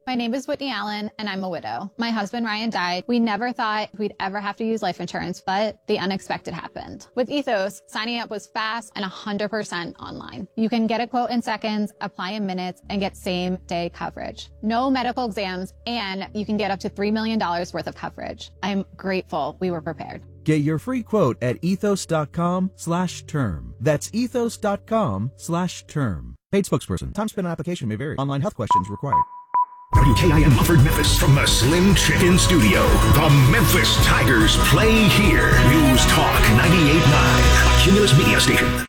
My name is Whitney Allen, and I'm a widow. My husband, Ryan, died. We never thought we'd ever have to use life insurance, but the unexpected happened. With Ethos, signing up was fast and 100% online. You can get a quote in seconds, apply in minutes, and get same-day coverage. No medical exams, and you can get up to $3 million worth of coverage. I'm grateful we were prepared. Get your free quote at ethos.com/term. That's ethos.com/term. Paid spokesperson. Time spent on application may vary. Online health questions required. WKIM Mumford, Memphis, from the Slim Chicken Studio. The Memphis Tigers play here. News Talk 98.9, a Cumulus Media station.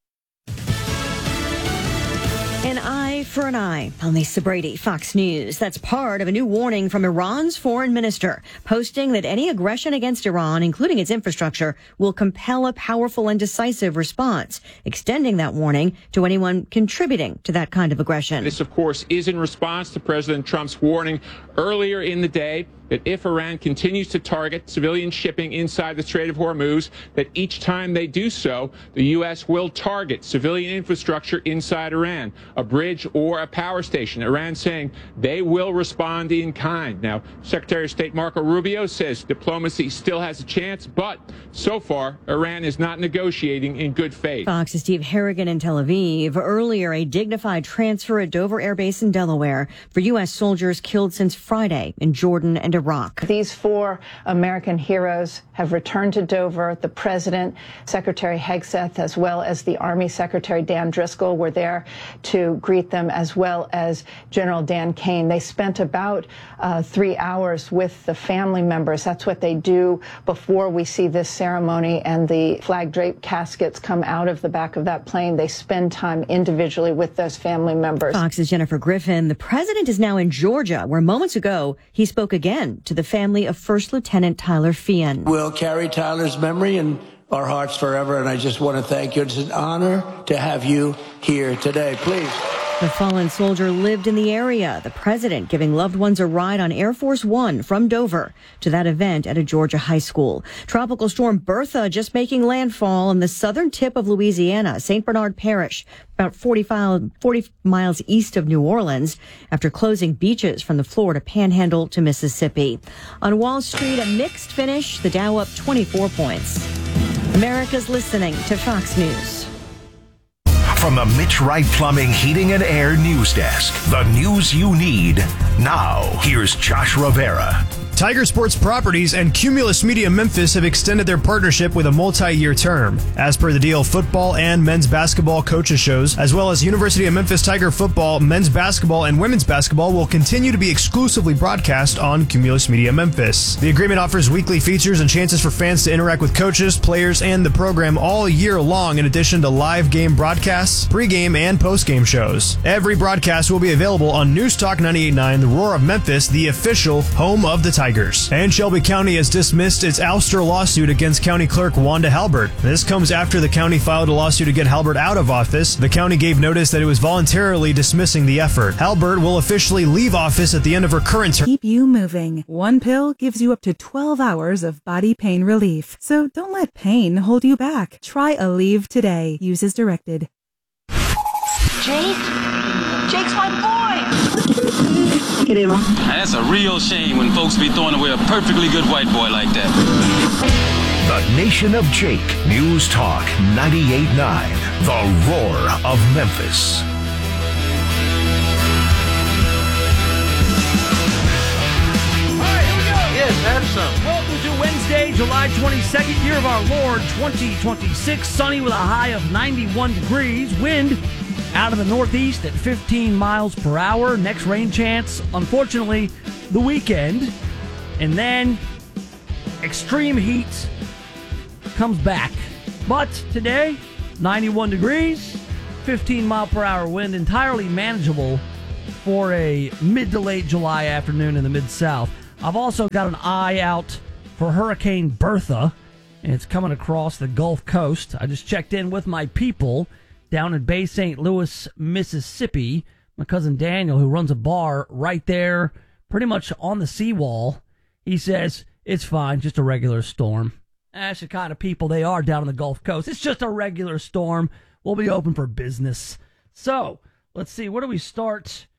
An eye for an eye. I'm Lisa Brady, Fox News. That's part of a new warning from Iran's foreign minister, posting that any aggression against Iran, including its infrastructure, will compel a powerful and decisive response, extending that warning to anyone contributing to that kind of aggression. This, of course, is in response to President Trump's warning earlier in the day that if Iran continues to target civilian shipping inside the Strait of Hormuz, that each time they do so, the U.S. will target civilian infrastructure inside Iran, a bridge or a power station. Iran saying they will respond in kind. Now, Secretary of State Marco Rubio says diplomacy still has a chance, but so far, Iran is not negotiating in good faith. Fox's Steve Harrigan in Tel Aviv. Earlier, a dignified transfer at Dover Air Base in Delaware for U.S. soldiers killed since Friday in Jordan and Iraq. These 4 American heroes have returned to Dover. The President, Secretary Hegseth, as well as the Army Secretary Dan Driscoll were there to greet them, as well as General Dan Kane. They spent about 3 hours with the family members. That's what they do before we see this ceremony and the flag-draped caskets come out of the back of that plane. They spend time individually with those family members. Fox's Jennifer Griffin. The president is now in Georgia, where moments ago he spoke again to the family of First Lieutenant Tyler Feehan. We'll carry Tyler's memory in our hearts forever, and I just want to thank you. It's an honor to have you here today. Please. The fallen soldier lived in the area, the president giving loved ones a ride on Air Force One from Dover to that event at a Georgia high school. Tropical storm Bertha just making landfall in the southern tip of Louisiana, St. Bernard Parish, about 40 miles east of New Orleans, after closing beaches from the Florida Panhandle to Mississippi. On Wall Street, a mixed finish, the Dow up 24 points. America's listening to Fox News. From the Mitch Wright Plumbing, Heating, and Air News Desk, the news you need now. Here's Josh Rivera. Tiger Sports Properties and Cumulus Media Memphis have extended their partnership with a multi-year term. As per the deal, football and men's basketball coaches shows, as well as University of Memphis Tiger football, men's basketball, and women's basketball will continue to be exclusively broadcast on Cumulus Media Memphis. The agreement offers weekly features and chances for fans to interact with coaches, players, and the program all year long, in addition to live game broadcasts, pregame, and postgame shows. Every broadcast will be available on News Talk 98.9, the Roar of Memphis, the official home of the Tigers. And Shelby County has dismissed its ouster lawsuit against County Clerk Wanda Halbert. This comes after the county filed a lawsuit to get Halbert out of office. The county gave notice that it was voluntarily dismissing the effort. Halbert will officially leave office at the end of her current term. Keep you moving. One pill gives you up to 12 hours of body pain relief. So don't let pain hold you back. Try Aleve today. Use as directed. Jake's my boy! That's a real shame when folks be throwing away a perfectly good white boy like that. The Nation of Jake. News Talk 98.9. The Roar of Memphis. All right, here we go. Yes, have some. Welcome to Wednesday, July 22nd, year of our Lord 2026. Sunny with a high of 91 degrees. Wind out of the northeast at 15 miles per hour. Next rain chance, unfortunately, the weekend. And then extreme heat comes back. But today, 91 degrees, 15 mile per hour wind, entirely manageable for a mid to late July afternoon in the Mid-South. I've also got an eye out for Hurricane Bertha, and it's coming across the Gulf Coast. I just checked in with my people down in Bay St. Louis, Mississippi. My cousin Daniel, who runs a bar right there, pretty much on the seawall, he says, it's fine, just a regular storm. That's the kind of people they are down on the Gulf Coast. It's just a regular storm. We'll be open for business. So, let's see, where do we start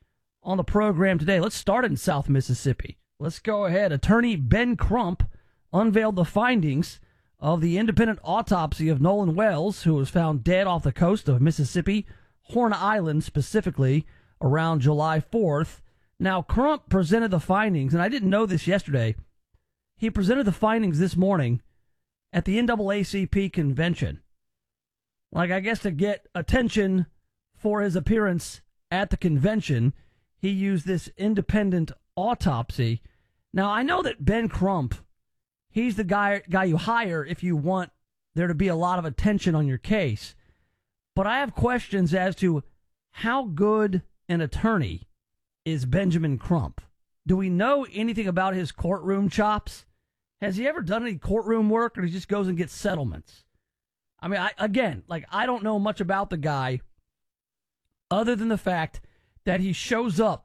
on the program today. Let's start in South Mississippi. Let's go ahead. Attorney Ben Crump unveiled the findings of the independent autopsy of Nolan Wells, who was found dead off the coast of Mississippi, Horn Island specifically, around July 4th. Now, Crump presented the findings, and I didn't know this yesterday. He presented the findings this morning at the NAACP convention. Like, I guess to get attention for his appearance at the convention, he used this independent autopsy. Now, I know that Ben Crump, he's the guy you hire if you want there to be a lot of attention on your case. But I have questions as to how good an attorney is Benjamin Crump. Do we know anything about his courtroom chops? Has he ever done any courtroom work, or he just goes and gets settlements? I mean, I don't know much about the guy other than the fact that he shows up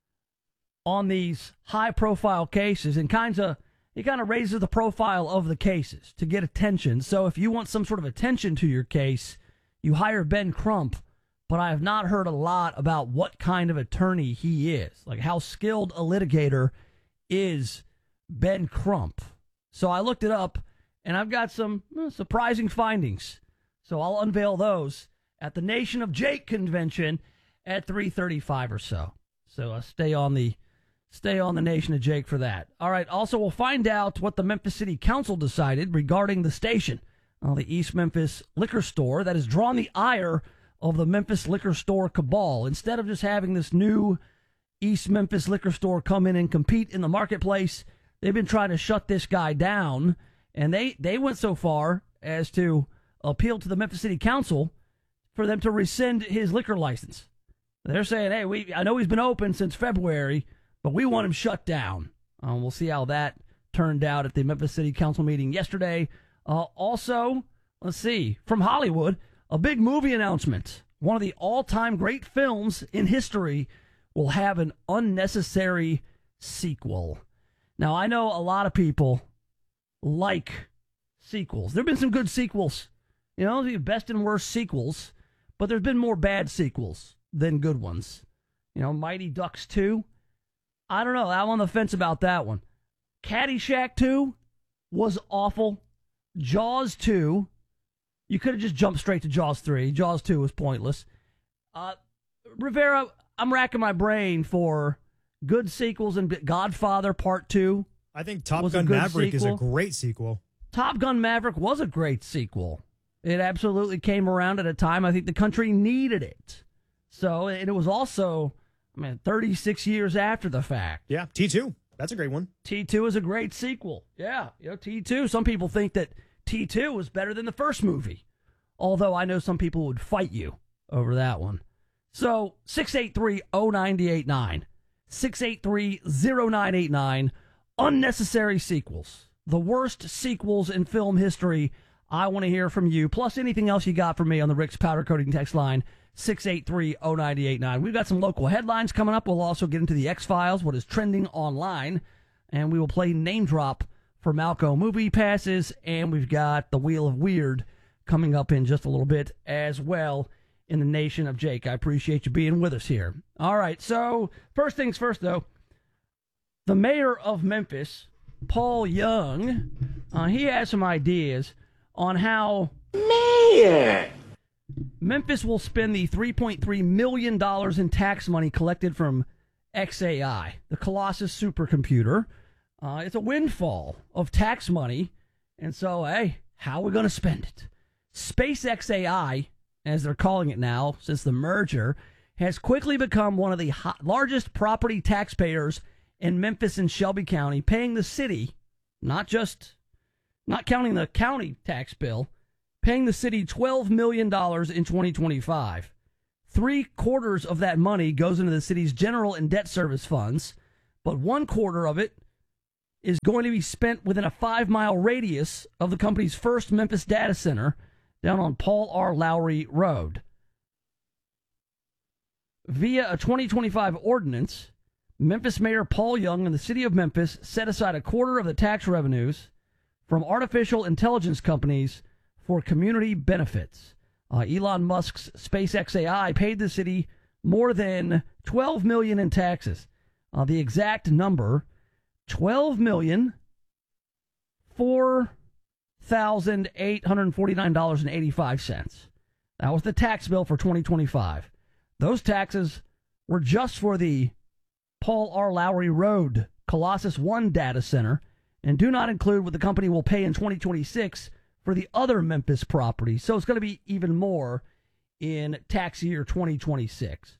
on these high-profile cases and he kind of raises the profile of the cases to get attention. So if you want some sort of attention to your case, you hire Ben Crump. But I have not heard a lot about what kind of attorney he is, like how skilled a litigator is Ben Crump. So I looked it up, and I've got some surprising findings. So I'll unveil those at the Nation of Jake convention at 3:35 or so. So stay on the Nation of Jake for that. All right. Also, we'll find out what the Memphis City Council decided regarding the station, the East Memphis liquor store that has drawn the ire of the Memphis liquor store cabal. Instead of just having this new East Memphis liquor store come in and compete in the marketplace, they've been trying to shut this guy down, and they went so far as to appeal to the Memphis City Council for them to rescind his liquor license. They're saying, hey, I know he's been open since February, but we want him shut down. We'll see how that turned out at the Memphis City Council meeting yesterday. Also, let's see, from Hollywood, a big movie announcement. One of the all-time great films in history will have an unnecessary sequel. Now, I know a lot of people like sequels. There have been some good sequels, the best and worst sequels, but there's been more bad sequels than good ones. Mighty Ducks 2. I don't know. I'm on the fence about that one. Caddyshack 2 was awful. Jaws 2. You could have just jumped straight to Jaws 3. Jaws 2 was pointless. Rivera, I'm racking my brain for good sequels, and Godfather Part 2. I think Top Gun Maverick is a great sequel. Top Gun Maverick was a great sequel. It absolutely came around at a time I think the country needed it. So, and it was also, 36 years after the fact. Yeah, T2. That's a great one. T2 is a great sequel. Yeah, T2. Some people think that T2 was better than the first movie, although I know some people would fight you over that one. So, 683-0989, 683-0989, unnecessary sequels. The worst sequels in film history. I want to hear from you, plus anything else you got for me on the Rick's Powder Coating text line, 683-0989. We've got some local headlines coming up. We'll also get into the X-Files, what is trending online, and we will play Name Drop for Malco Movie Passes, and we've got the Wheel of Weird coming up in just a little bit as well in the Nation of Jake. I appreciate you being with us here. All right, so first things first, though. The mayor of Memphis, Paul Young, he has some ideas on how Memphis will spend the $3.3 million in tax money collected from XAI, the Colossus supercomputer. It's a windfall of tax money, and so, hey, how are we going to spend it? SpaceXAI, as they're calling it now since the merger, has quickly become one of the largest property taxpayers in Memphis and Shelby County, paying the city, not counting the county tax bill, paying the city $12 million in 2025. 3/4 of that money goes into the city's general and debt service funds, but 1/4 of it is going to be spent within a 5-mile radius of the company's first Memphis data center down on Paul R. Lowry Road. Via a 2025 ordinance, Memphis Mayor Paul Young and the city of Memphis set aside 1/4 of the tax revenues from artificial intelligence companies for community benefits. Elon Musk's SpaceXAI paid the city more than $12 million in taxes. The exact number, $12,004,849.85. That was the tax bill for 2025. Those taxes were just for the Paul R. Lowry Road Colossus 1 data center and do not include what the company will pay in 2026 for the other Memphis properties. So it's going to be even more in tax year 2026.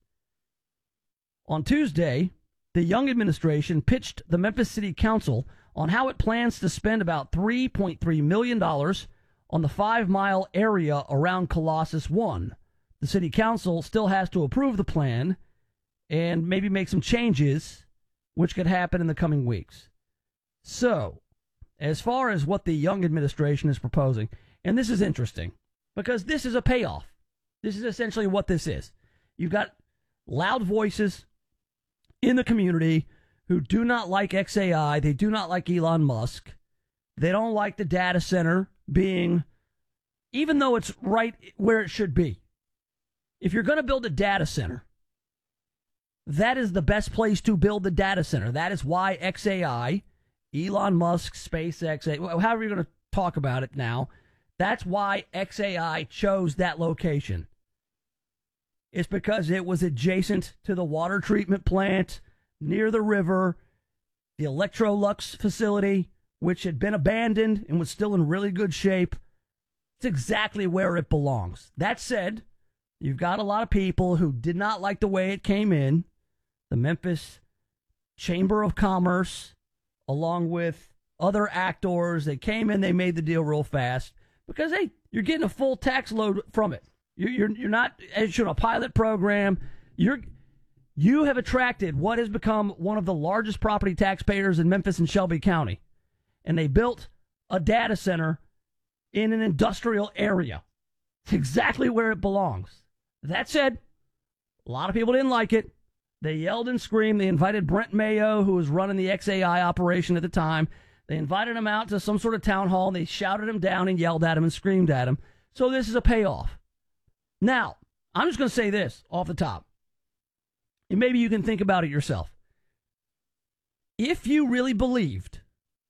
On Tuesday, the Young administration pitched the Memphis City Council on how it plans to spend about $3.3 million on the 5-mile area around Colossus 1. The City Council still has to approve the plan and maybe make some changes, which could happen in the coming weeks. So, as far as what the Young administration is proposing, and this is interesting, because this is a payoff. This is essentially what this is. You've got loud voices in the community who do not like XAI. They do not like Elon Musk. They don't like the data center being, even though it's right where it should be. If you're going to build a data center, that is the best place to build the data center. That is why XAI, Elon Musk, SpaceX, however you're going to talk about it now, that's why XAI chose that location. It's because it was adjacent to the water treatment plant, near the river, the Electrolux facility, which had been abandoned and was still in really good shape. It's exactly where it belongs. That said, you've got a lot of people who did not like the way it came in. The Memphis Chamber of Commerce, along with other actors, they came in, they made the deal real fast because, hey, you're getting a full tax load from it. You're not issuing a pilot program. You have attracted what has become one of the largest property taxpayers in Memphis and Shelby County. And they built a data center in an industrial area. It's exactly where it belongs. That said, a lot of people didn't like it. They yelled and screamed. They invited Brent Mayo, who was running the XAI operation at the time. They invited him out to some sort of town hall, and they shouted him down and yelled at him and screamed at him. So this is a payoff. Now, I'm just going to say this off the top, and maybe you can think about it yourself. If you really believed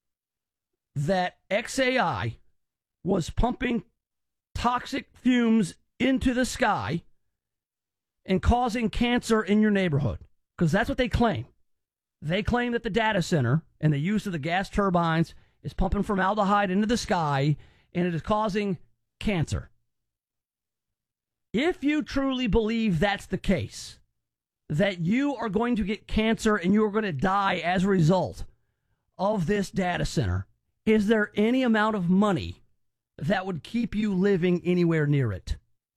that XAI was pumping toxic fumes into the sky and causing cancer in your neighborhood, because that's what they claim. They claim that the data center and the use of the gas turbines is pumping formaldehyde into the sky and it is causing cancer. If you truly believe that's the case, that you are going to get cancer and you are going to die as a result of this data center, is there any amount of money that would keep you living anywhere near it?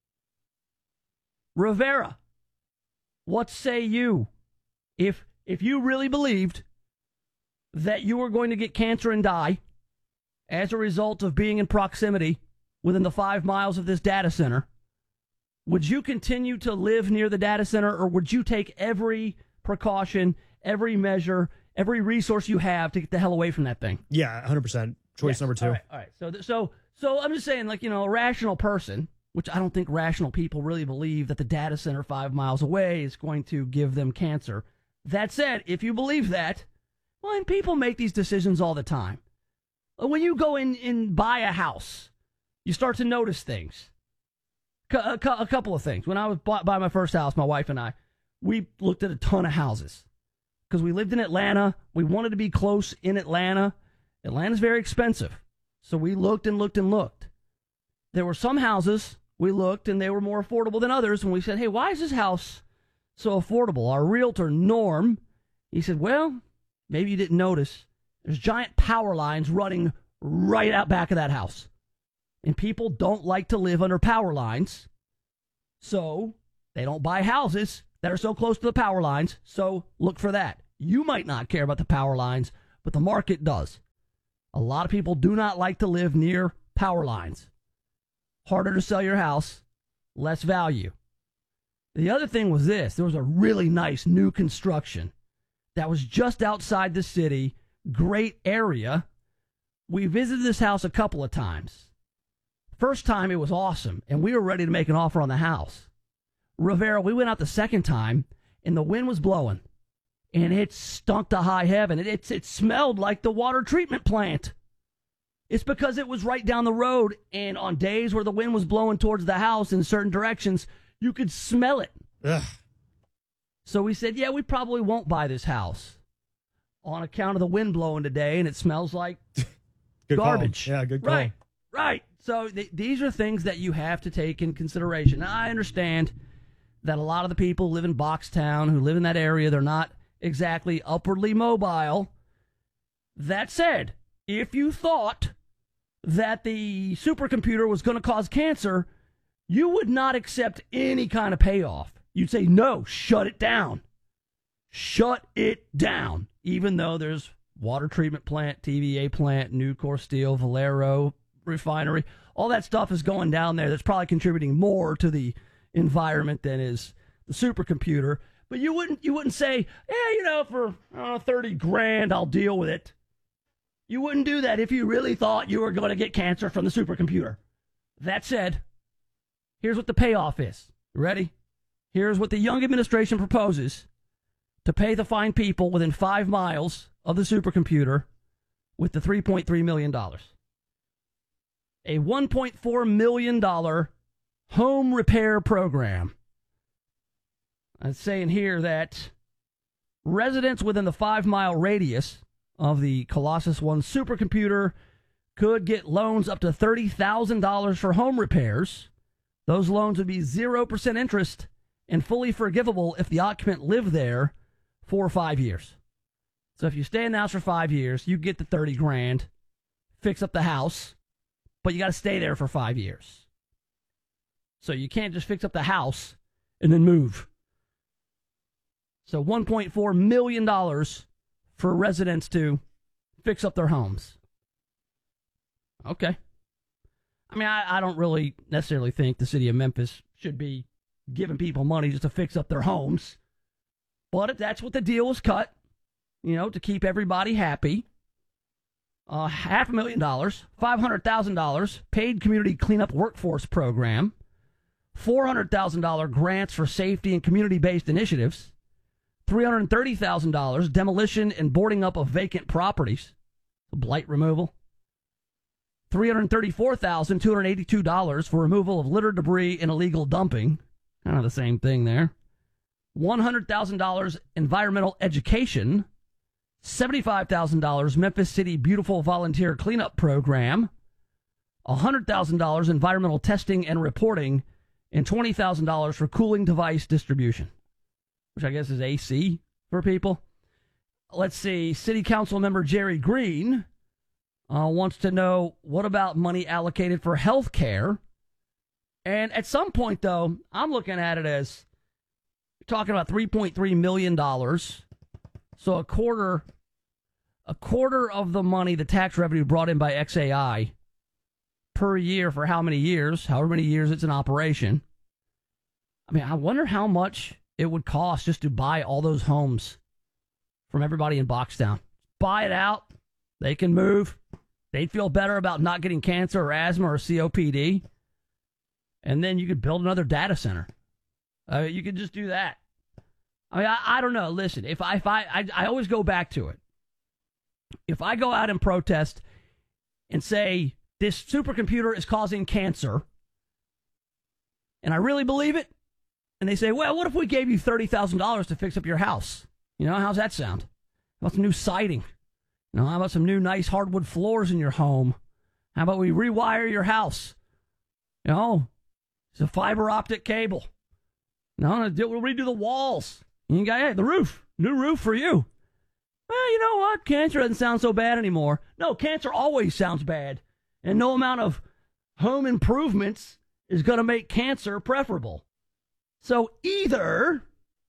Rivera, what say you? If you really believed that you were going to get cancer and die as a result of being in proximity within the 5 miles of this data center, would you continue to live near the data center, or would you take every precaution, every measure, every resource you have to get the hell away from that thing? Yeah, 100%. Choice number 2. All right. So I'm just saying, a rational person, which I don't think rational people really believe that the data center 5 miles away is going to give them cancer. That said, if you believe that, well, and people make these decisions all the time. When you go in and buy a house, you start to notice things. A couple of things. When I was by my first house, my wife and I, we looked at a ton of houses because we lived in Atlanta. We wanted to be close in Atlanta. Atlanta's very expensive. So we looked and looked and looked. There were some houses we looked and they were more affordable than others. And we said, hey, why is this house so affordable? Our realtor, Norm, he said, well, maybe you didn't notice. There's giant power lines running right out back of that house. And people don't like to live under power lines, so they don't buy houses that are so close to the power lines, so look for that. You might not care about the power lines, but the market does. A lot of people do not like to live near power lines. Harder to sell your house, less value. The other thing was this. There was a really nice new construction that was just outside the city, great area. We visited this house a couple of times. First time, it was awesome, and we were ready to make an offer on the house. Rivera, we went out the second time, and the wind was blowing, and it stunk to high heaven. It smelled like the water treatment plant. It's because it was right down the road, and on days where the wind was blowing towards the house in certain directions, you could smell it. Ugh. So we said, yeah, we probably won't buy this house on account of the wind blowing today, and it smells like Good garbage. Call. Yeah, good call. Right. So these are things that you have to take in consideration. Now, I understand that a lot of the people who live in Boxtown, who live in that area, they're not exactly upwardly mobile. That said, if you thought that the supercomputer was going to cause cancer, you would not accept any kind of payoff. You'd say, no, shut it down. Shut it down. Even though there's water treatment plant, TVA plant, Nucor Steel, Valero refinery, all that stuff is going down there that's probably contributing more to the environment than is the supercomputer. But you wouldn't say, yeah, for $30,000 I'll deal with it. You wouldn't do that if you really thought you were going to get cancer from the supercomputer. That said, here's what the payoff is. You ready? Here's what the Young administration proposes to pay the fine people within 5 miles of the supercomputer with the $3.3 million. A $1.4 million home repair program. I'm saying here that residents within the 5-mile radius of the Colossus One supercomputer could get loans up to $30,000 for home repairs. Those loans would be 0% interest and fully forgivable if the occupant lived there for 5 years. So if you stay in the house for 5 years, you get the $30,000, fix up the house, but you got to stay there for 5 years. So you can't just fix up the house and then move. So $1.4 million for residents to fix up their homes. Okay. I mean, I don't really necessarily think the city of Memphis should be giving people money just to fix up their homes. But if that's what the deal was cut, to keep everybody happy, $500,000, $500,000 paid community cleanup workforce program, $400,000 grants for safety and community-based initiatives, $330,000 demolition and boarding up of vacant properties, blight removal, $334,282 for removal of litter, debris, and illegal dumping. Kind of the same thing there. $100,000 environmental education, $75,000 Memphis City Beautiful Volunteer Cleanup Program, $100,000 environmental testing and reporting, and $20,000 for cooling device distribution, which I guess is AC for people. Let's see. City Council member Jerry Green wants to know, what about money allocated for health care? And at some point, though, I'm looking at it as talking about $3.3 million. So a quarter of the money, the tax revenue brought in by XAI per year for how many years, however many years it's in operation. I mean, I wonder how much it would cost just to buy all those homes from everybody in Boxtown. Buy it out. They can move. They'd feel better about not getting cancer or asthma or COPD. And then you could build another data center. You could just do that. I mean, I don't know. Listen, if I always go back to it. If I go out and protest and say this supercomputer is causing cancer, and I really believe it, and they say, well, what if we gave you $30,000 to fix up your house? How's that sound? How about some new siding? How about some new nice hardwood floors in your home? How about we rewire your house? It's a fiber optic cable. We'll redo the walls. You got the roof. New roof for you. Well, you know what? Cancer doesn't sound so bad anymore. No, cancer always sounds bad. And no amount of home improvements is going to make cancer preferable. So either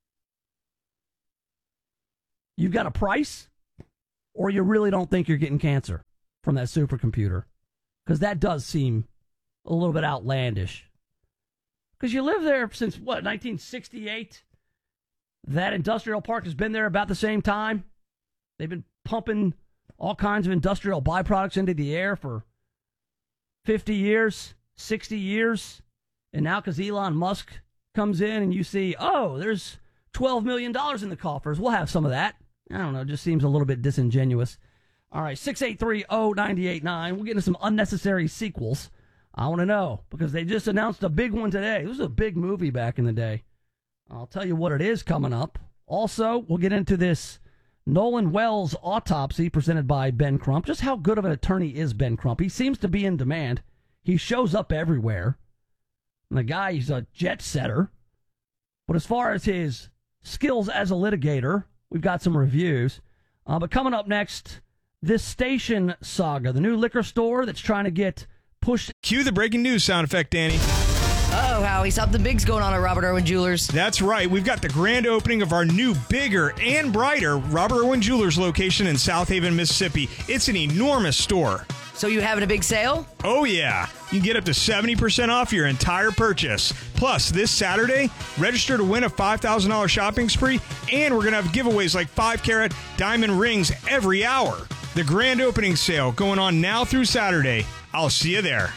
you've got a price, or you really don't think you're getting cancer from that supercomputer. Because that does seem a little bit outlandish. Because you live there since, 1968? That industrial park has been there about the same time. They've been pumping all kinds of industrial byproducts into the air for 50 years, 60 years. And now because Elon Musk comes in and you see, oh, there's $12 million in the coffers. We'll have some of that. I don't know. It just seems a little bit disingenuous. All right, 683-0989. We'll get into some unnecessary sequels. I want to know, because they just announced a big one today. This was a big movie back in the day. I'll tell you what it is coming up. Also, we'll get into this Nolan Wells autopsy presented by Ben Crump. Just how good of an attorney is Ben Crump? He seems to be in demand. He shows up everywhere. And the guy, he's a jet setter. But as far as his skills as a litigator, we've got some reviews. But coming up next, this station saga, the new liquor store that's trying to get pushed. Cue the breaking news sound effect, Danny. Oh, Howie, something big's going on at Robert Irwin Jewelers. That's right. We've got the grand opening of our new, bigger, and brighter Robert Irwin Jewelers location in South Haven, Mississippi. It's an enormous store. So you having a big sale? Oh, yeah. You can get up to 70% off your entire purchase. Plus, this Saturday, register to win a $5,000 shopping spree, and we're going to have giveaways like 5-carat diamond rings every hour. The grand opening sale going on now through Saturday. I'll see you there.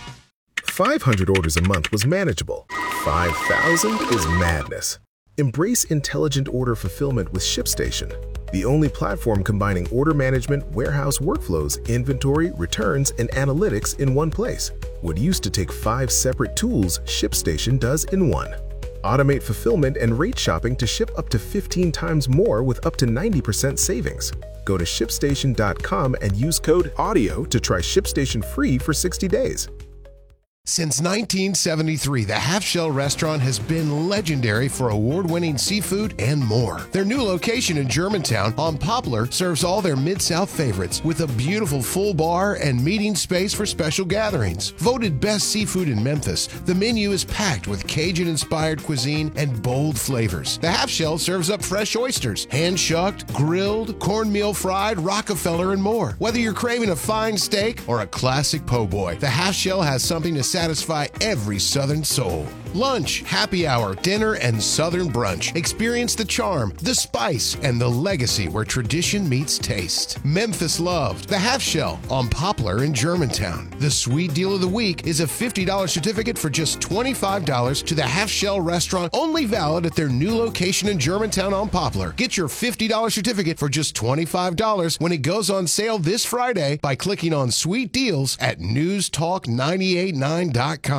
500 orders a month was manageable. 5,000 is madness. Embrace intelligent order fulfillment with ShipStation, the only platform combining order management, warehouse workflows, inventory, returns, and analytics in one place. What used to take 5 separate tools, ShipStation does in one. Automate fulfillment and rate shopping to ship up to 15 times more with up to 90% savings. Go to ShipStation.com and use code AUDIO to try ShipStation free for 60 days. Since 1973, the Half Shell Restaurant has been legendary for award-winning seafood and more. Their new location in Germantown on Poplar serves all their Mid-South favorites with a beautiful full bar and meeting space for special gatherings. Voted best seafood in Memphis, the menu is packed with Cajun-inspired cuisine and bold flavors. The Half Shell serves up fresh oysters, hand-shucked, grilled, cornmeal fried, Rockefeller, and more. Whether you're craving a fine steak or a classic po' boy, the Half Shell has something to satisfy every Southern soul. Lunch, happy hour, dinner, and Southern brunch. Experience the charm, the spice, and the legacy where tradition meets taste. Memphis loved the Half Shell on Poplar in Germantown. The sweet deal of the week is a $50 certificate for just $25 to the Half Shell Restaurant, only valid at their new location in Germantown on Poplar. Get your $50 certificate for just $25 when it goes on sale this Friday by clicking on Sweet Deals at newstalk989.com.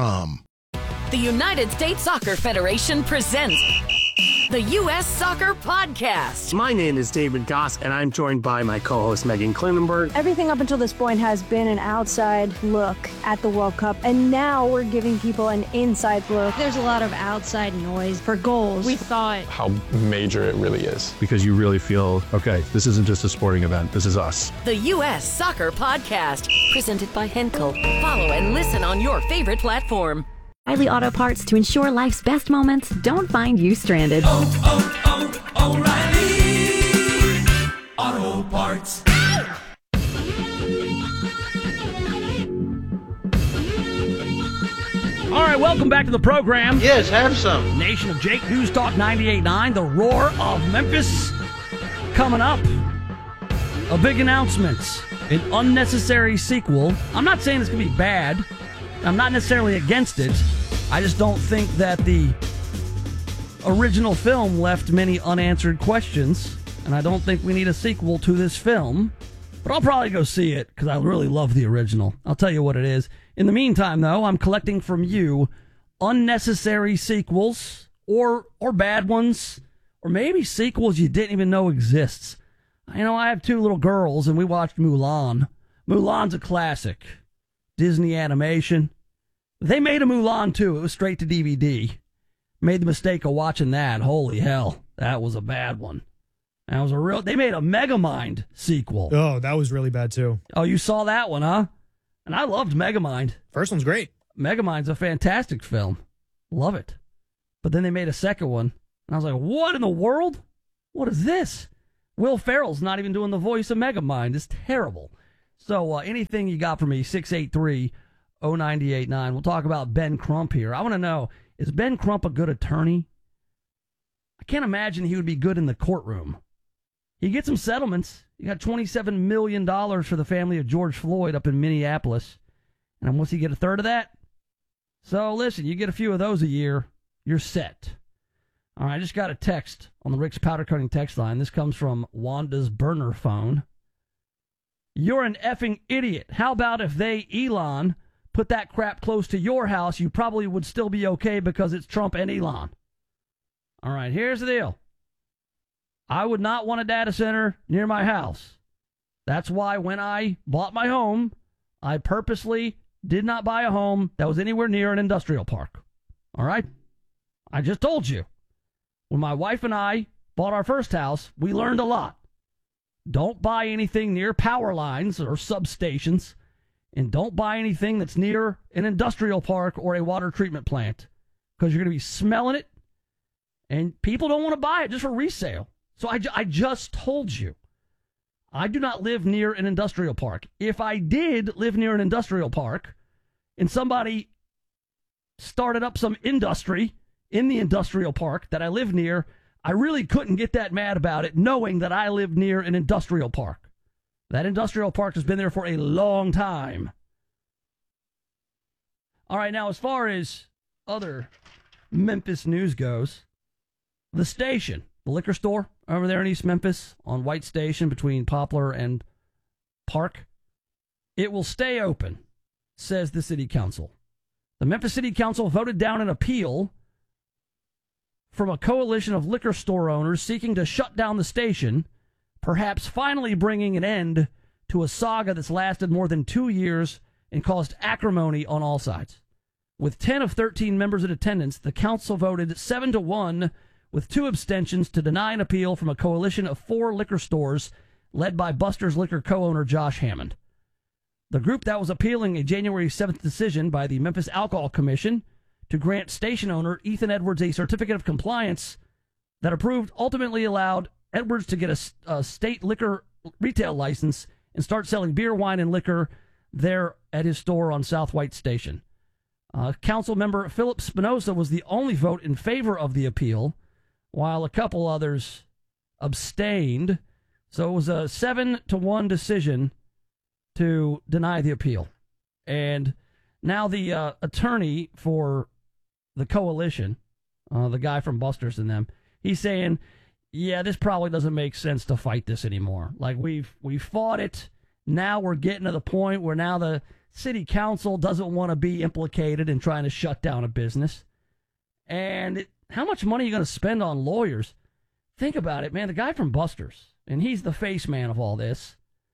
The United States Soccer Federation presents the U.S. Soccer Podcast. My name is David Goss, and I'm joined by my co-host Megan Klinenberg. Everything up until this point has been an outside look at the World Cup, and now we're giving people an inside look. There's a lot of outside noise for goals. We thought how major it really is. Because you really feel, okay, this isn't just a sporting event, this is us. The U.S. Soccer Podcast, presented by Henkel. Follow and listen on your favorite platform. O'Reilly Auto Parts, to ensure life's best moments don't find you stranded. O'Reilly Auto Parts. All right, welcome back to the program. Yes, have some. Nation of Jake, News Talk 98.9, the roar of Memphis. Coming up, a big announcement, an unnecessary sequel. I'm not saying it's going to be bad. I'm not necessarily against it. I just don't think that the original film left many unanswered questions, and I don't think we need a sequel to this film. But I'll probably go see it because I really love the original. I'll tell you what it is. In the meantime, though, I'm collecting from you unnecessary sequels or bad ones, or maybe sequels you didn't even know exists. You know, I have 2 little girls, and we watched Mulan. Mulan's a classic. Disney animation. They made a Mulan too. It was straight to DVD. Made the mistake of watching that. Holy hell. That was a bad one. That was a real. They made a Megamind sequel. Oh, that was really bad too. Oh, you saw that one, huh? And I loved Megamind. First one's great. Megamind's a fantastic film. Love it. But then they made a second one. And I was like, what in the world? What is this? Will Ferrell's not even doing the voice of Megamind. It's terrible. So anything you got for me, 683-0989. We'll talk about Ben Crump here. I want to know, is Ben Crump a good attorney? I can't imagine he would be good in the courtroom. He gets some settlements. He got $27 million for the family of George Floyd up in Minneapolis. And once he get a third of that? So listen, you get a few of those a year, you're set. All right, I just got a text on the Rick's Powder Coating text line. This comes from Wanda's burner phone. You're an effing idiot. How about if they, Elon, put that crap close to your house, you probably would still be okay because it's Trump and Elon. All right, here's the deal. I would not want a data center near my house. That's why when I bought my home, I purposely did not buy a home that was anywhere near an industrial park. All right? I just told you. When my wife and I bought our first house, we learned a lot. Don't buy anything near power lines or substations, and don't buy anything that's near an industrial park or a water treatment plant, because you're going to be smelling it, and people don't want to buy it just for resale. So I just told you, I do not live near an industrial park. If I did live near an industrial park and somebody started up some industry in the industrial park that I live near, I really couldn't get that mad about it, knowing that I live near an industrial park. That industrial park has been there for a long time. All right, now as far as other Memphis news goes, the station, the liquor store over there in East Memphis on White Station between Poplar and Park, it will stay open, says the city council. The Memphis City Council voted down an appeal from a coalition of liquor store owners seeking to shut down the station, perhaps finally bringing an end to a saga that's lasted more than 2 years and caused acrimony on all sides. With 10 of 13 members in attendance, the council voted 7-1 with 2 abstentions to deny an appeal from a coalition of 4 liquor stores led by Buster's Liquor co-owner Josh Hammond. The group that was appealing a January 7th decision by the Memphis Alcohol Commission to grant station owner Ethan Edwards a certificate of compliance that approved ultimately allowed Edwards to get a state liquor retail license and start selling beer, wine, and liquor there at his store on South White Station. Council member Philip Spinoza was the only vote in favor of the appeal, while a couple others abstained. So it was a 7-1 decision to deny the appeal. And now the attorney for the coalition, the guy from Buster's and them, he's saying, yeah, this probably doesn't make sense to fight this anymore. Like, we fought it. Now we're getting to the point where now the city council doesn't want to be implicated in trying to shut down a business. And how much money are you going to spend on lawyers? Think about it, man. The guy from Buster's, and he's the face man of all this,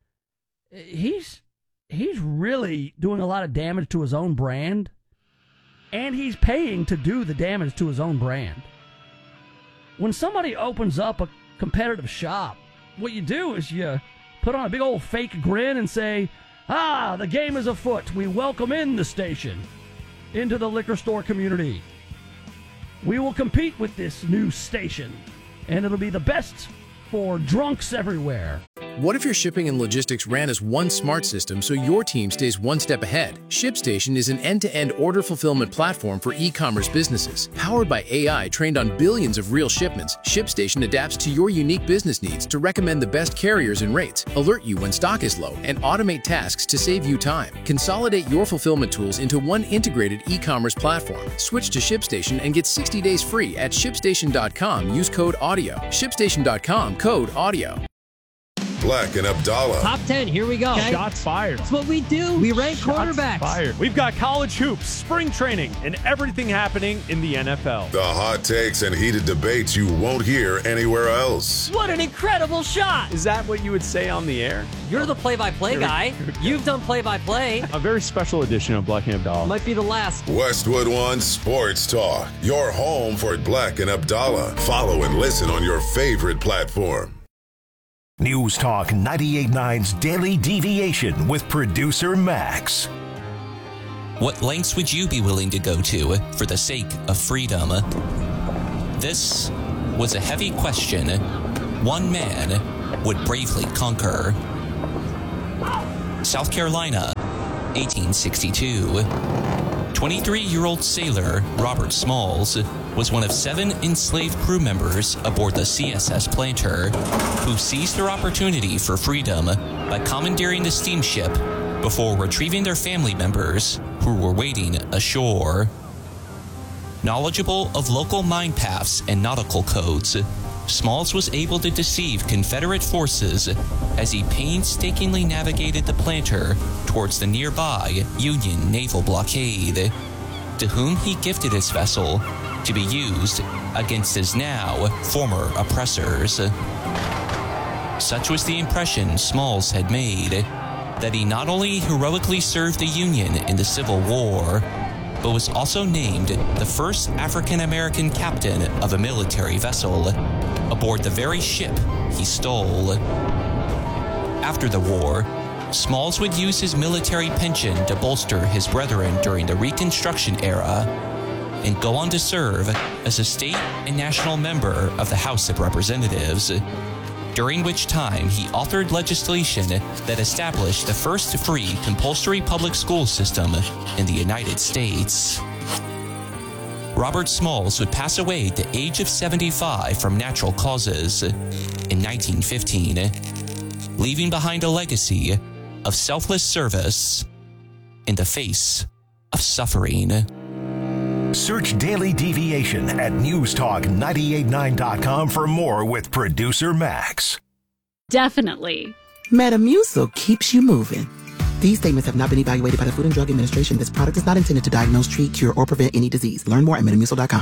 he's really doing a lot of damage to his own brand, and he's paying to do the damage to his own brand. When somebody opens up a competitive shop, what you do is you put on a big old fake grin and say, the game is afoot. We welcome in the station into the liquor store community. We will compete with this new station, and it'll be the best for drunks everywhere. What if your shipping and logistics ran as one smart system so your team stays one step ahead? ShipStation is an end-to-end order fulfillment platform for e-commerce businesses. Powered by AI trained on billions of real shipments, ShipStation adapts to your unique business needs to recommend the best carriers and rates, alert you when stock is low, and automate tasks to save you time. Consolidate your fulfillment tools into one integrated e-commerce platform. Switch to ShipStation and get 60 days free at ShipStation.com. Use code AUDIO. ShipStation.com, code AUDIO. Black and Abdallah. Top 10, here we go. Okay. Shots fired. That's what we do. We rank quarterbacks. Fired. We've got college hoops, spring training, and everything happening in the NFL. The hot takes and heated debates you won't hear anywhere else. What an incredible shot. Is that what you would say on the air? You're the play-by-play guy. You've done play-by-play. A very special edition of Black and Abdallah. Might be the last. Westwood One Sports Talk. Your home for Black and Abdallah. Follow and listen on your favorite platform. News Talk 98.9's Daily Deviation with producer Max. What lengths would you be willing to go to for the sake of freedom? This was a heavy question one man would bravely conquer. South Carolina, 1862. 23-year-old sailor Robert Smalls was one of 7 enslaved crew members aboard the CSS Planter who seized their opportunity for freedom by commandeering the steamship before retrieving their family members who were waiting ashore. knowledgeable of local mine paths and nautical codes, Smalls was able to deceive Confederate forces as he painstakingly navigated the Planter towards the nearby Union naval blockade, to whom he gifted his vessel to be used against his now former oppressors. Such was the impression Smalls had made, that he not only heroically served the Union in the Civil War, but was also named the first African-American captain of a military vessel aboard the very ship he stole. After the war, Smalls would use his military pension to bolster his brethren during the Reconstruction era and go on to serve as a state and national member of the House of Representatives, during which time he authored legislation that established the first free compulsory public school system in the United States. Robert Smalls would pass away at the age of 75 from natural causes in 1915, leaving behind a legacy of selfless service in the face of suffering. Search Daily Deviation at newstalk989.com for more with producer Max. Definitely. Metamucil keeps you moving. These statements have not been evaluated by the Food and Drug Administration. This product is not intended to diagnose, treat, cure, or prevent any disease. Learn more at metamucil.com.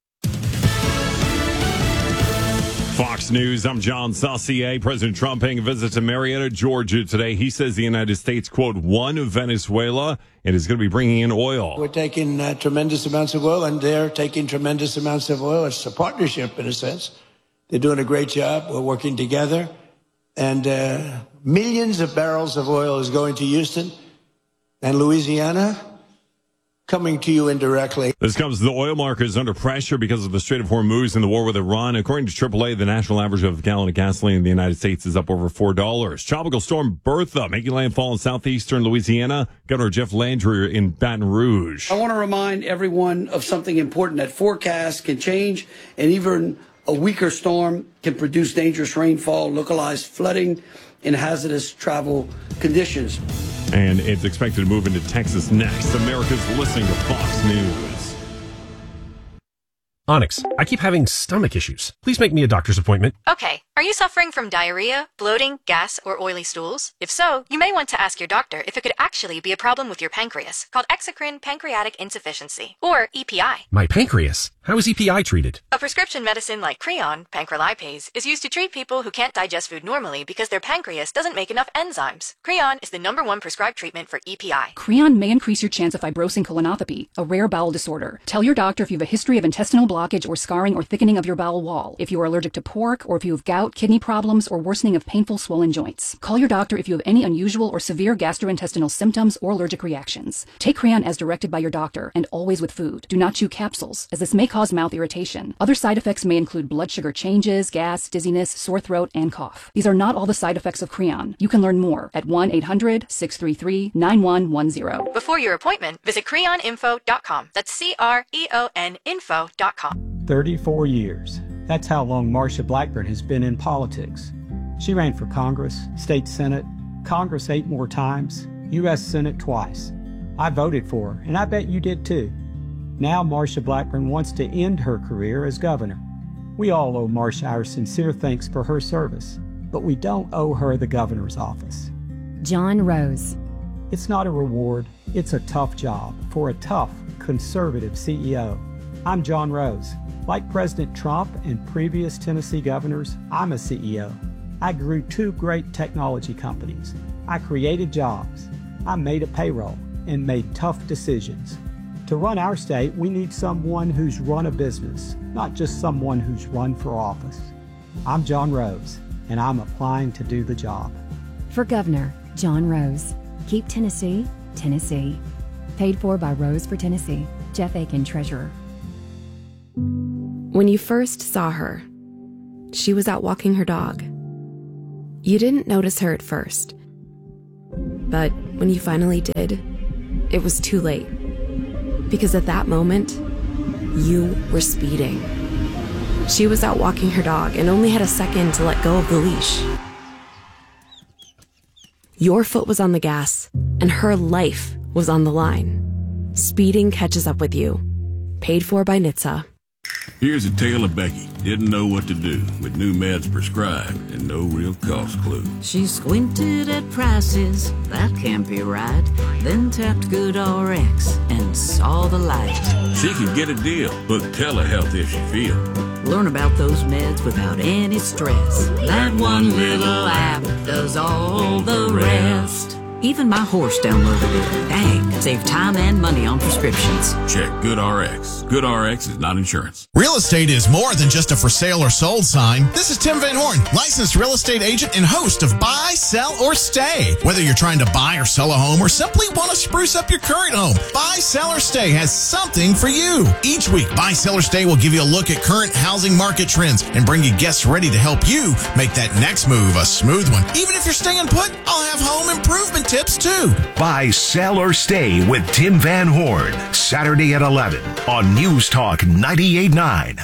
Fox News, I'm John Saucier. President Trump paying a visit to Marietta, Georgia today. He says the United States, quote, won Venezuela and is going to be bringing in oil. We're taking tremendous amounts of oil, and they're taking tremendous amounts of oil. It's a partnership, in a sense. They're doing a great job. We're working together. And millions of barrels of oil is going to Houston and Louisiana, coming to you indirectly. This comes as the oil market is under pressure because of the Strait of Hormuz and the war with Iran. According to AAA, the national average of a gallon of gasoline in the United States is up over $4. Tropical storm Bertha making landfall in southeastern Louisiana. Governor Jeff Landry in Baton Rouge. I want to remind everyone of something important, that forecasts can change, and even a weaker storm can produce dangerous rainfall, localized flooding, and hazardous travel conditions. And it's expected to move into Texas next. America's listening to Fox News. Onyx, I keep having stomach issues. Please make me a doctor's appointment. Okay. Are you suffering from diarrhea, bloating, gas, or oily stools? If so, you may want to ask your doctor if it could actually be a problem with your pancreas, called exocrine pancreatic insufficiency, or EPI. My pancreas? How is EPI treated? A prescription medicine like Creon, pancrelipase, is used to treat people who can't digest food normally because their pancreas doesn't make enough enzymes. Creon is the #1 prescribed treatment for EPI. Creon may increase your chance of fibrosing colonopathy, a rare bowel disorder. Tell your doctor if you have a history of intestinal blockage or scarring or thickening of your bowel wall, if you are allergic to pork, or if you have gout, kidney problems, or worsening of painful swollen joints. Call your doctor if you have any unusual or severe gastrointestinal symptoms or allergic reactions. Take Creon as directed by your doctor, and always with food. Do not chew capsules, as this may cause mouth irritation. Other side effects may include blood sugar changes, gas, dizziness, sore throat, and cough. These are not all the side effects of Creon. You can learn more at 1-800-633-9110. Before your appointment, visit creoninfo.com. That's CREON info.com. 34 years. That's how long Marsha Blackburn has been in politics. She ran for Congress, State Senate, Congress 8 more times, U.S. Senate twice. I voted for her, and I bet you did too. Now Marsha Blackburn wants to end her career as governor. We all owe Marsha our sincere thanks for her service, but we don't owe her the governor's office. John Rose. It's not a reward, it's a tough job for a tough, conservative CEO. I'm John Rose. Like President Trump and previous Tennessee governors, I'm a CEO. I grew 2 great technology companies. I created jobs. I made a payroll and made tough decisions. To run our state, we need someone who's run a business, not just someone who's run for office. I'm John Rose, and I'm applying to do the job. For Governor, John Rose. Keep Tennessee, Tennessee. Paid for by Rose for Tennessee. Jeff Aiken, Treasurer. When you first saw her, she was out walking her dog. You didn't notice her at first. But when you finally did, it was too late. Because at that moment, you were speeding. She was out walking her dog and only had a second to let go of the leash. Your foot was on the gas, and her life was on the line. Speeding catches up with you. Paid for by NHTSA. Here's a tale of Becky. Didn't know what to do with new meds prescribed and no real cost clue. She squinted at prices, that can't be right. Then tapped GoodRx and saw the light. She could get a deal, book telehealth if she feel. Learn about those meds without any stress. That one little app does all the rest. Even my horse downloaded it. Dang, save time and money on prescriptions. Check GoodRx. GoodRx is not insurance. Real estate is more than just a for sale or sold sign. This is Tim Van Horn, licensed real estate agent and host of Buy, Sell, or Stay. Whether you're trying to buy or sell a home or simply want to spruce up your current home, Buy, Sell, or Stay has something for you. Each week, Buy, Sell, or Stay will give you a look at current housing market trends and bring you guests ready to help you make that next move a smooth one. Even if you're staying put, I'll have home improvement tips too. Buy, Sell, or Stay with Tim Van Horn. Saturday at 11 on News Talk 98.9.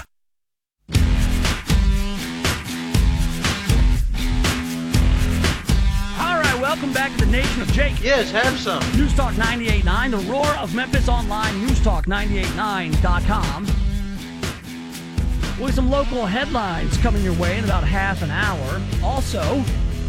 All right, welcome back to the Nation of Jake. Yes, have some. News Talk 98.9, the roar of Memphis online, newstalk989.com. With some local headlines coming your way in about half an hour. Also,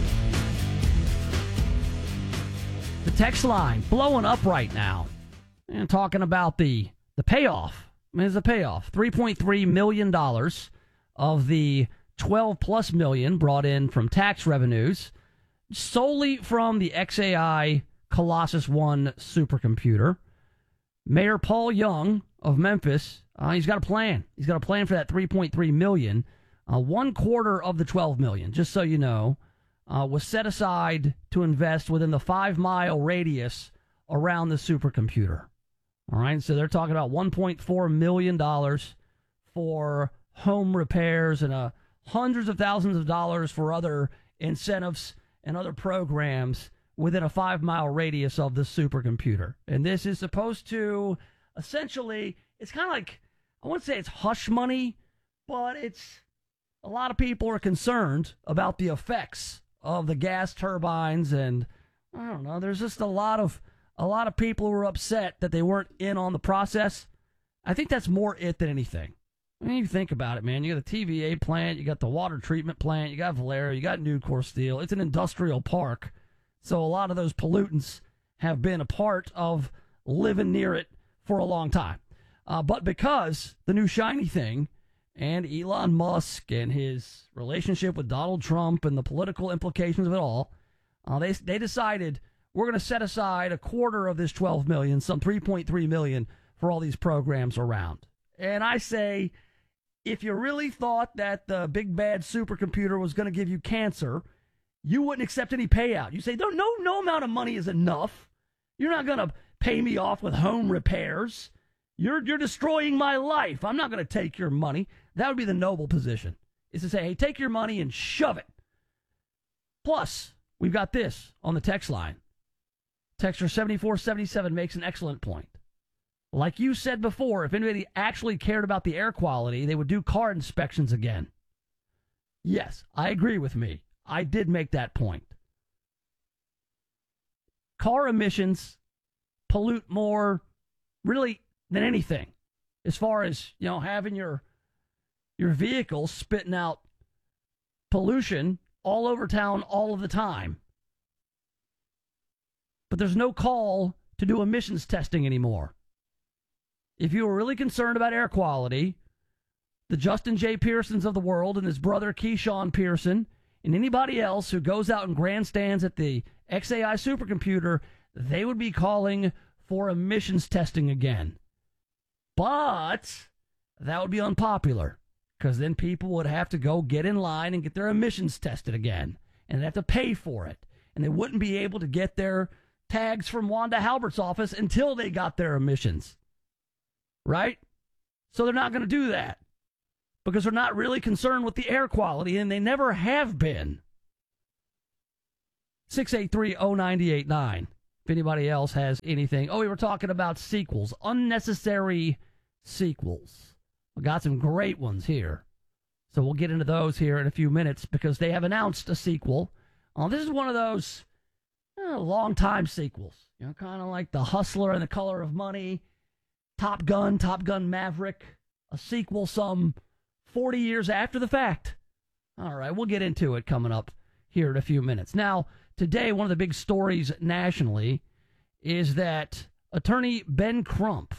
the text line blowing up right now. And talking about the payoff. I mean, it's a payoff. $3.3 million of the $12+ million brought in from tax revenues solely from the XAI Colossus One supercomputer. Mayor Paul Young of Memphis, he's got a plan. He's got a plan for that $3.3 million. 1/4 of the $12 million, just so you know, was set aside to invest within the 5-mile radius around the supercomputer. All right, so they're talking about $1.4 million for home repairs and hundreds of thousands of dollars for other incentives and other programs within a 5-mile radius of the supercomputer. And this is supposed to essentially, it's kind of like, I wouldn't say it's hush money, but it's, a lot of people are concerned about the effects of the gas turbines, and I don't know, there's just a lot of people who were upset that they weren't in on the process. I think that's more it than anything. I mean, you think about it, man. You got the TVA plant, you got the water treatment plant, you got Valero, you got Nucor Steel. It's an industrial park, so a lot of those pollutants have been a part of living near it for a long time. But because the new shiny thing, and Elon Musk and his relationship with Donald Trump and the political implications of it all, they decided we're going to set aside 1/4 of this $12 million, some $3.3 million, for all these programs around. And I say, if you really thought that the big bad supercomputer was going to give you cancer, you wouldn't accept any payout. You say, no amount of money is enough. You're not going to pay me off with home repairs. You're destroying my life. I'm not going to take your money. That would be the noble position, is to say, hey, take your money and shove it. Plus, we've got this on the text line. Texter 7477 makes an excellent point. Like you said before, if anybody actually cared about the air quality, they would do car inspections again. Yes, I agree with me. I did make that point. Car emissions pollute more, really, than anything, as far as, having your vehicle spitting out pollution all over town all of the time. But there's no call to do emissions testing anymore. If you were really concerned about air quality, the Justin J. Pearsons of the world and his brother Keyshawn Pearson and anybody else who goes out and grandstands at the XAI supercomputer, they would be calling for emissions testing again. But that would be unpopular, because then people would have to go get in line and get their emissions tested again, and they'd have to pay for it, and they wouldn't be able to get their tags from Wanda Halbert's office until they got their emissions. Right? So they're not going to do that, because they're not really concerned with the air quality, and they never have been. 683-0989. If anybody else has anything. Oh, we were talking about sequels. Unnecessary sequels. We got some great ones here. So we'll get into those here in a few minutes, because they have announced a sequel. This is one of those long-time sequels. Kind of like The Hustler and The Color of Money. Top Gun Maverick, a sequel some 40 years after the fact. All right, we'll get into it coming up here in a few minutes. Now, today, one of the big stories nationally is that attorney Ben Crump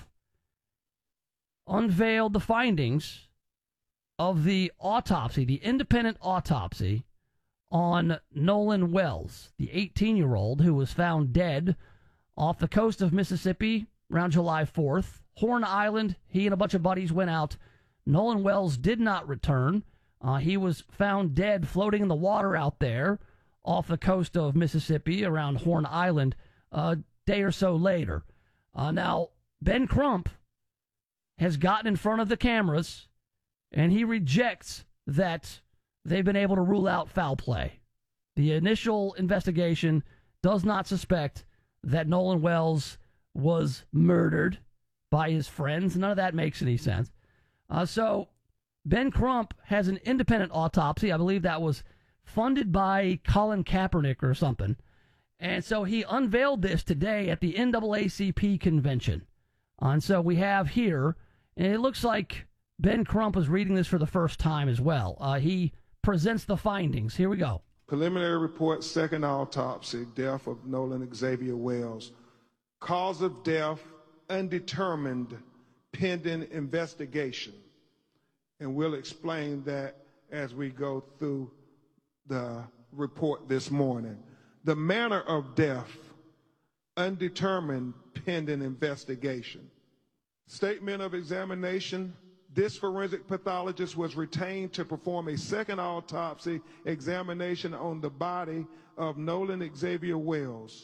unveiled the findings of the autopsy, the independent autopsy on Nolan Wells, the 18-year-old who was found dead off the coast of Mississippi around July 4th. Horn Island, he and a bunch of buddies went out. Nolan Wells did not return. He was found dead floating in the water out there off the coast of Mississippi around Horn Island a day or so later. Now, Ben Crump has gotten in front of the cameras, and he rejects that they've been able to rule out foul play. The initial investigation does not suspect that Nolan Wells was murdered by his friends. None of that makes any sense. So Ben Crump has an independent autopsy. I believe that was funded by Colin Kaepernick or something. And so he unveiled this today at the NAACP convention. And so we have here, and it looks like Ben Crump was reading this for the first time as well. He presents the findings. Here we go. Preliminary report, second autopsy, death of Nolan Xavier Wells. Cause of death, undetermined, pending investigation. And we'll explain that as we go through the report this morning. The manner of death, undetermined, pending investigation. Statement of examination. This forensic pathologist was retained to perform a second autopsy examination on the body of Nolan Xavier Wells.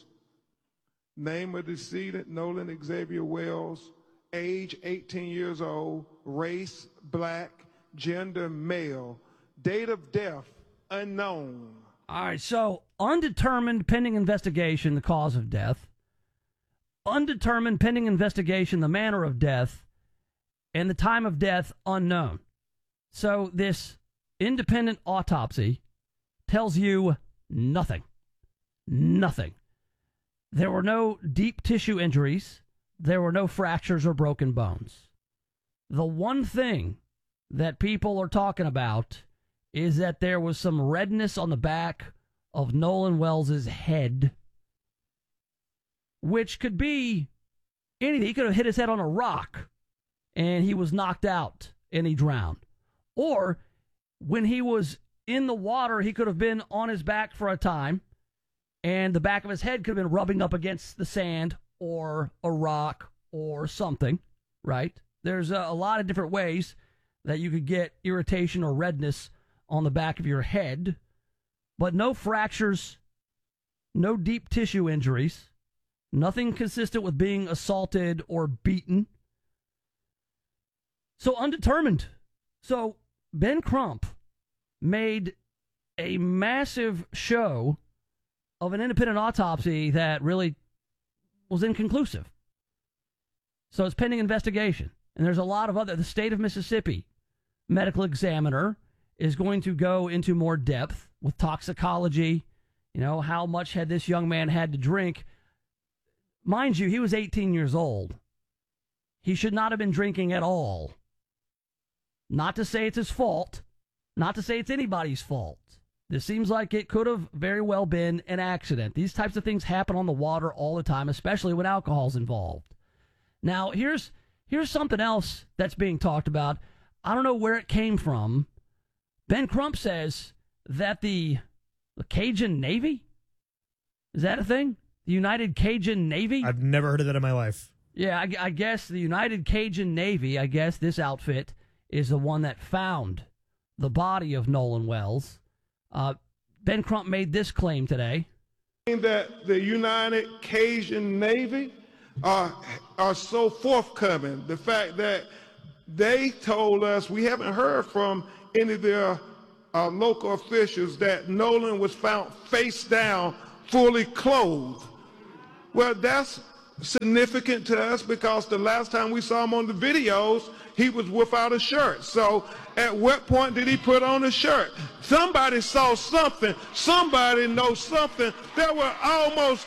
Name of decedent, Nolan Xavier Wells. Age, 18 years old. Race, black. Gender, male. Date of death, unknown. All right, so undetermined, pending investigation, the cause of death. Undetermined, pending investigation, the manner of death. And the time of death, unknown. So this independent autopsy tells you nothing. Nothing. There were no deep tissue injuries. There were no fractures or broken bones. The one thing that people are talking about is that there was some redness on the back of Nolan Wells' head, which could be anything. He could have hit his head on a rock and he was knocked out and he drowned. Or when he was in the water, he could have been on his back for a time and the back of his head could have been rubbing up against the sand or a rock or something, right? There's a lot of different ways that you could get irritation or redness on the back of your head, but no fractures, no deep tissue injuries, nothing consistent with being assaulted or beaten. So undetermined. So Ben Crump made a massive show of an independent autopsy that really was inconclusive. So it's pending investigation. And there's a lot of other, the state of Mississippi medical examiner is going to go into more depth with toxicology. You know, how much had this young man had to drink? Mind you, he was 18 years old. He should not have been drinking at all. Not to say it's his fault. Not to say it's anybody's fault. This seems like it could have very well been an accident. These types of things happen on the water all the time, especially when alcohol's involved. Now, here's something else that's being talked about. I don't know where it came from. Ben Crump says that the Cajun Navy, is that a thing? The United Cajun Navy? I've never heard of that in my life. Yeah, I guess the United Cajun Navy, I guess this outfit is the one that found the body of Nolan Wells. Ben Crump made this claim today. That the United Cajun Navy are so forthcoming. The fact that they told us, we haven't heard from any of their local officials, that Nolan was found face down, fully clothed. Well, that's significant to us because the last time we saw him on the videos, he was without a shirt. So at what point did he put on a shirt? Somebody saw something. Somebody knows something. There were almost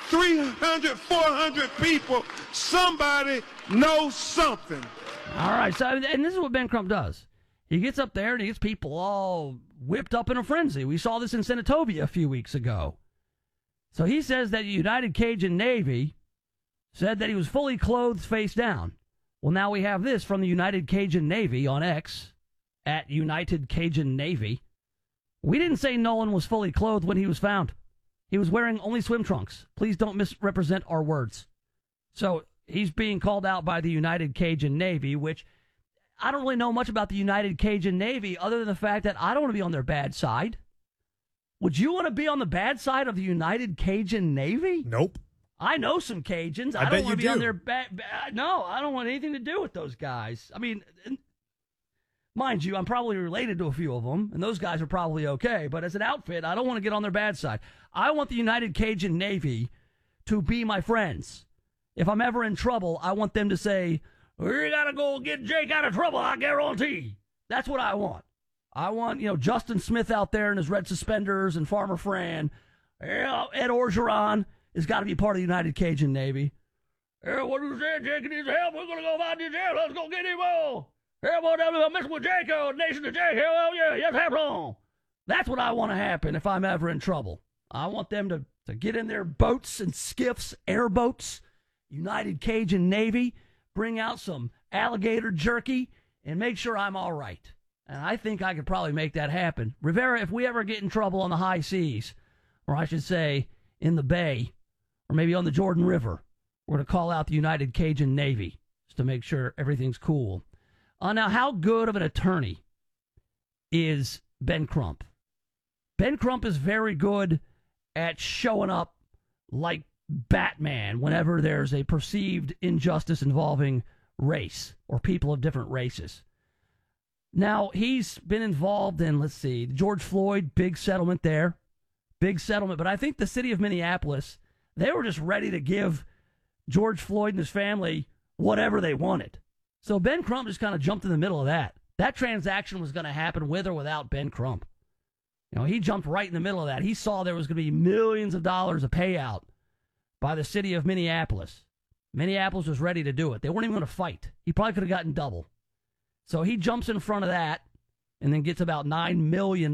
300, 400 people. Somebody knows something. All right, so and this is what Ben Crump does. He gets up there and he gets people all whipped up in a frenzy. We saw this in Senatobia a few weeks ago. So he says that United Cajun Navy said that he was fully clothed face down. Well, now we have this from the United Cajun Navy on X, at United Cajun Navy. We didn't say Nolan was fully clothed when he was found. He was wearing only swim trunks. Please don't misrepresent our words. So he's being called out by the United Cajun Navy, which I don't really know much about the United Cajun Navy other than the fact that I don't want to be on their bad side. Would you want to be on the bad side of the United Cajun Navy? Nope. I know some Cajuns. I don't want to be on their bad. No, I don't want anything to do with those guys. I mean, mind you, I'm probably related to a few of them, and those guys are probably okay. But as an outfit, I don't want to get on their bad side. I want the United Cajun Navy to be my friends. If I'm ever in trouble, I want them to say, "We got to go get Jake out of trouble, I guarantee." That's what I want. I want, Justin Smith out there in his red suspenders and Farmer Fran. Ed Orgeron has got to be part of the United Cajun Navy. What you say, Jake needs help? We're going to go find his help. Let's go get him all. I'm messing with Jake, Nation of Jake. Hell yeah, yes, have on. That's what I want to happen if I'm ever in trouble. I want them to get in their boats and skiffs, airboats, United Cajun Navy, bring out some alligator jerky, and make sure I'm all right. And I think I could probably make that happen. Rivera, if we ever get in trouble on the high seas, or I should say in the Bay, or maybe on the Jordan River, we're going to call out the United Cajun Navy just to make sure everything's cool. Now, how good of an attorney is Ben Crump? Ben Crump is very good at showing up like Batman whenever there's a perceived injustice involving race or people of different races. Now, he's been involved in, let's see, George Floyd, big settlement there. Big settlement. But I think the city of Minneapolis, they were just ready to give George Floyd and his family whatever they wanted. So Ben Crump just kind of jumped in the middle of that. That transaction was going to happen with or without Ben Crump. He jumped right in the middle of that. He saw there was going to be millions of dollars of payout by the city of Minneapolis. Minneapolis was ready to do it. They weren't even going to fight. He probably could have gotten double. So he jumps in front of that and then gets about $9 million.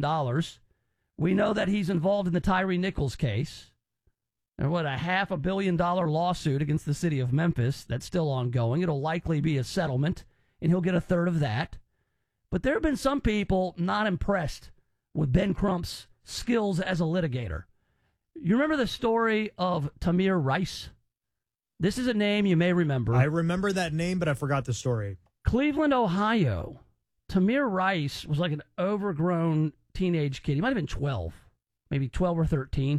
We know that he's involved in the Tyree Nichols case. And a $500 million lawsuit against the city of Memphis that's still ongoing. It'll likely be a settlement, and he'll get a third of that. But there have been some people not impressed with Ben Crump's skills as a litigator. You remember the story of Tamir Rice? This is a name you may remember. I remember that name, but I forgot the story. Cleveland, Ohio. Tamir Rice was like an overgrown teenage kid. He might have been 12, maybe 12 or 13.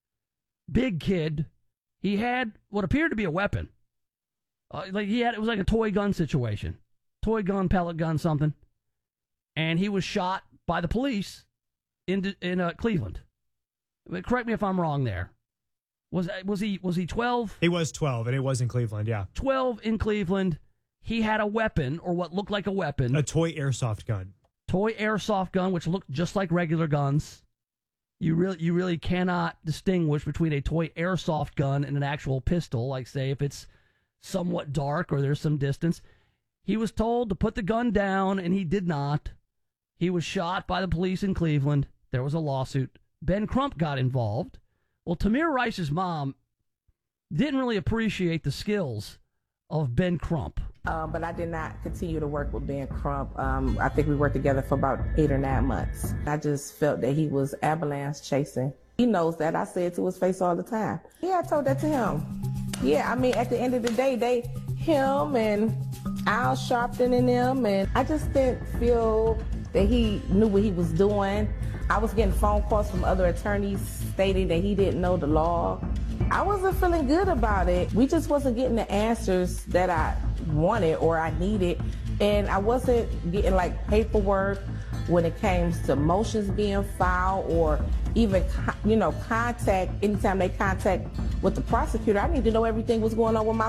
Big kid. He had what appeared to be a weapon. It was like a toy gun situation. Toy gun, pellet gun, something. And he was shot by the police in Cleveland. Correct me if I'm wrong there. Was he 12? He was 12, and it was in Cleveland, yeah. 12 in Cleveland. He had a weapon, or what looked like a weapon. A toy airsoft gun. Toy airsoft gun, which looked just like regular guns. You really cannot distinguish between a toy airsoft gun and an actual pistol, like, say, if it's somewhat dark or there's some distance. He was told to put the gun down, and he did not. He was shot by the police in Cleveland. There was a lawsuit. Ben Crump got involved. Well, Tamir Rice's mom didn't really appreciate the skills of Ben Crump. But I did not continue to work with Ben Crump. I think we worked together for about 8 or 9 months. I just felt that he was avalanche chasing. He knows that. I say it to his face all the time. Yeah, I told that to him. Yeah, I mean, at the end of the day, him and Al Sharpton and them, and I just didn't feel that he knew what he was doing. I was getting phone calls from other attorneys stating that he didn't know the law. I wasn't feeling good about it. We just wasn't getting the answers that I wanted or I needed. And I wasn't getting like paperwork when it came to motions being filed or even, contact. Anytime they contact with the prosecutor, I need to know everything was going on with my